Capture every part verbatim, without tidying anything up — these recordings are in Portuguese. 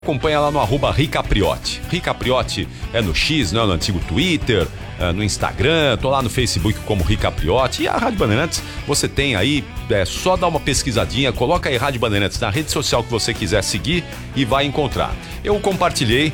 Acompanha lá no arroba Ricapriotti. Ricapriotti é no X, né, no antigo Twitter, é no Instagram, tô lá no Facebook como Ricapriotti. E a Rádio Bandeirantes, você tem aí, é só dar uma pesquisadinha, coloca aí Rádio Bandeirantes na rede social que você quiser seguir e vai encontrar. Eu compartilhei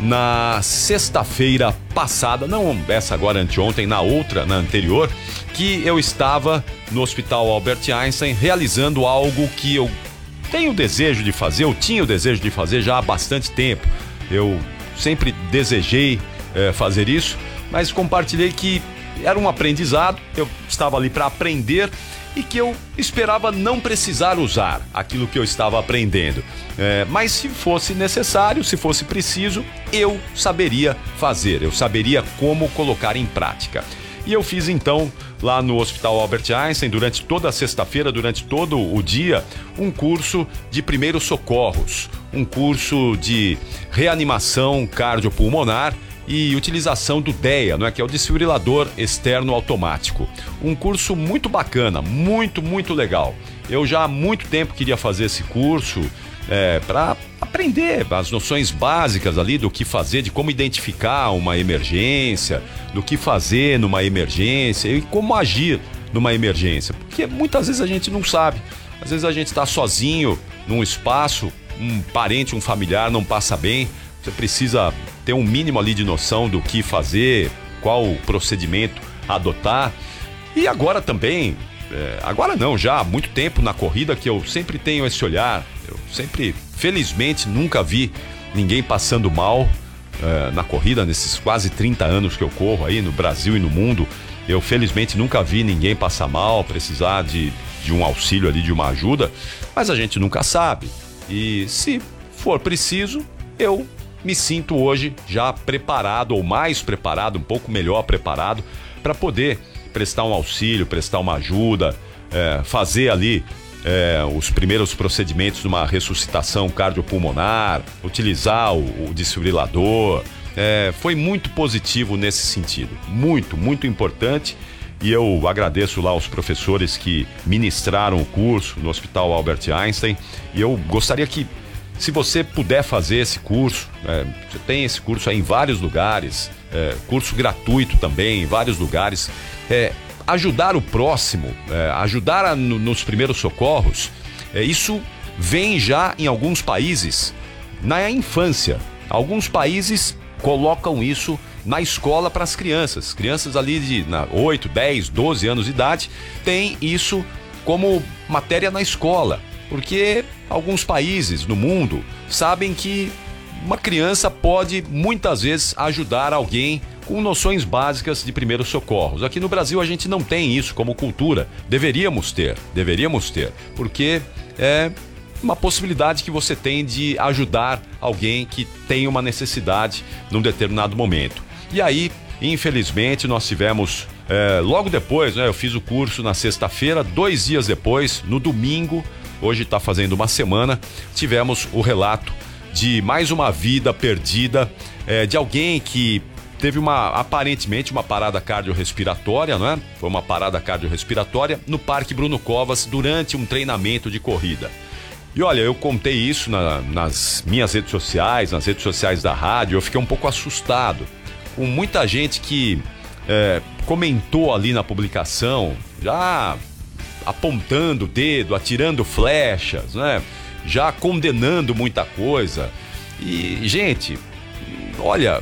na sexta-feira passada, não essa agora anteontem, na outra, na anterior, que eu estava no Hospital Albert Einstein realizando algo que eu tenho o desejo de fazer, eu tinha o desejo de fazer já há bastante tempo. Eu sempre desejei é, fazer isso, mas compartilhei que era um aprendizado, eu estava ali para aprender e que eu esperava não precisar usar aquilo que eu estava aprendendo. É, mas se fosse necessário, se fosse preciso, eu saberia fazer, eu saberia como colocar em prática. E eu fiz então, lá no Hospital Albert Einstein, durante toda a sexta-feira, durante todo o dia, um curso de primeiros socorros, um curso de reanimação cardiopulmonar e utilização do D E A, não é? Que é o desfibrilador externo automático. Um curso muito bacana, muito, muito legal. Eu já há muito tempo queria fazer esse curso é, para aprender as noções básicas ali do que fazer, de como identificar uma emergência, do que fazer numa emergência e como agir numa emergência. Porque muitas vezes a gente não sabe. Às vezes a gente está sozinho num espaço, um parente, um familiar não passa bem. Você precisa ter um mínimo ali de noção do que fazer, qual procedimento adotar. E agora também, é, agora não, já há muito tempo na corrida que eu sempre tenho esse olhar. Eu sempre, felizmente, nunca vi ninguém passando mal é, na corrida, nesses quase trinta anos que eu corro aí no Brasil e no mundo. Eu, felizmente, nunca vi ninguém passar mal, precisar de, de um auxílio ali, de uma ajuda, mas a gente nunca sabe. E se for preciso, eu me sinto hoje já preparado, ou mais preparado, um pouco melhor preparado, para poder prestar um auxílio, prestar uma ajuda, é, fazer ali é, os primeiros procedimentos de uma ressuscitação cardiopulmonar, utilizar o, o desfibrilador. É, foi muito positivo nesse sentido, muito, muito importante. E eu agradeço lá aos professores que ministraram o curso no Hospital Albert Einstein. E eu gostaria que, se você puder fazer esse curso, é, você tem esse curso aí em vários lugares, é, curso gratuito também em vários lugares, é, ajudar o próximo, é, ajudar a, no, nos primeiros socorros, é, isso vem já em alguns países na infância. Alguns países colocam isso na escola para as crianças, crianças ali de na, oito, dez, doze anos de idade, tem isso como matéria na escola. Porque alguns países no mundo sabem que uma criança pode muitas vezes ajudar alguém com noções básicas de primeiros socorros. Aqui no Brasil a gente não tem isso como cultura. Deveríamos ter, deveríamos ter, porque é uma possibilidade que você tem de ajudar alguém que tem uma necessidade num determinado momento. E aí, infelizmente, nós tivemos, é, logo depois, né, eu fiz o curso na sexta-feira, dois dias depois, no domingo, hoje está fazendo uma semana, tivemos o relato de mais uma vida perdida, é, de alguém que teve uma, aparentemente, uma parada cardiorrespiratória, não é? Foi uma parada cardiorrespiratória no Parque Bruno Covas durante um treinamento de corrida. E olha, eu contei isso na, nas minhas redes sociais, nas redes sociais da rádio, eu fiquei um pouco assustado com muita gente que é, comentou ali na publicação, já apontando o dedo, atirando flechas, né? Já condenando muita coisa. E, gente, olha,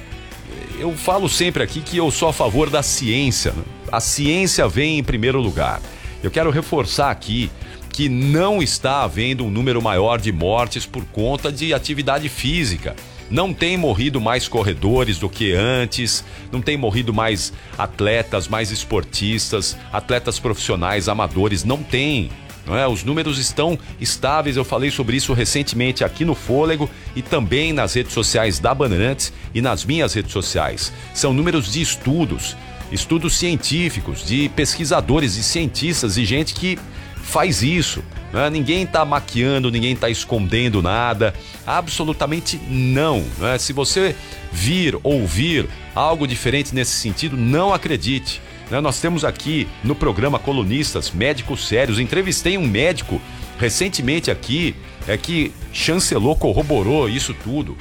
eu falo sempre aqui que eu sou a favor da ciência, né? A ciência vem em primeiro lugar. Eu quero reforçar aqui que não está havendo um número maior de mortes por conta de atividade física. Não tem morrido mais corredores do que antes, não tem morrido mais atletas, mais esportistas, atletas profissionais, amadores, não tem. Não é? Os números estão estáveis, eu falei sobre isso recentemente aqui no Fôlego e também nas redes sociais da Bandeirantes e nas minhas redes sociais. São números de estudos, estudos científicos, de pesquisadores e cientistas e gente que faz isso, né? Ninguém está maquiando, ninguém está escondendo nada, absolutamente não, né? Se você vir, ouvir algo diferente nesse sentido, não acredite, né? Nós temos aqui no programa colunistas, médicos sérios. Entrevistei um médico recentemente aqui é que chancelou, corroborou isso tudo.